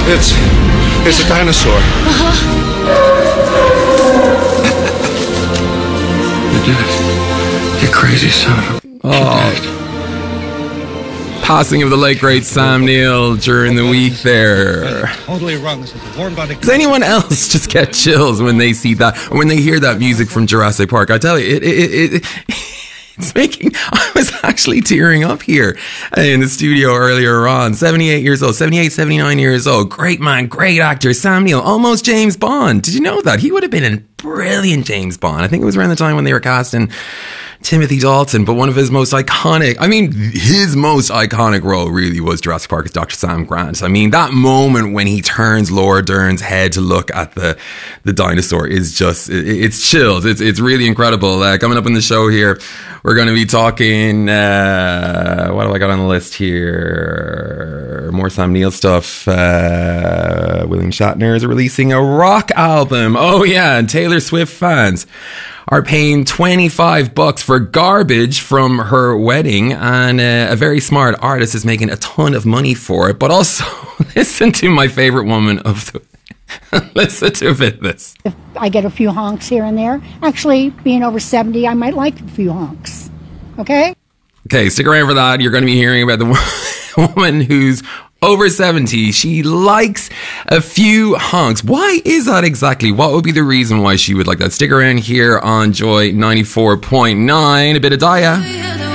It's a dinosaur. You did it. You crazy son of a... Passing of the late great Sam Neill during the week there. Totally wrong. This is a warm body. Does anyone else just get chills when they see that, or when they hear that music from Jurassic Park? I tell you, it's making... I was actually tearing up here in the studio earlier on. 78 years old, 78, 79 years old. Great man, great actor. Sam Neill, almost James Bond. Did you know that? He would have been a brilliant James Bond. I think it was around the time when they were casting Timothy Dalton, but one of his most iconic role really was Jurassic Park as Dr. Sam Grant. I mean, that moment when he turns Laura Dern's head to look at the dinosaur is just, it's chills. It's really incredible. Coming up in the show here, we're going to be talking, what have I got on the list here? More Sam Neill stuff. William Shatner is releasing a rock album. Oh yeah, and Taylor Swift fans are paying $25 for garbage from her wedding, and a very smart artist is making a ton of money for it. But also, listen to my favorite woman of the... listen to a bit of this. If I get a few honks here and there, actually, being over 70, I might like a few honks. Okay, stick around for that. You're going to be hearing about the woman who's over 70. She likes a few honks. Why is that exactly? What would be the reason why she would like that? Stick around here on Joy 94.9. A bit of Daya.